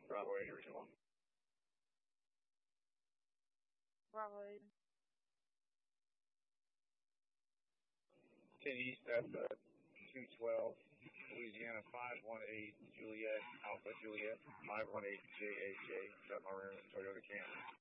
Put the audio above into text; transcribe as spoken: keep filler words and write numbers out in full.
Bravo eight, original. Bravo eight. ten East, that's uh, two twelve, Louisiana five one eight, Juliet, Alpha Juliet, five one eight J A J, Submarine, Toyota Camry.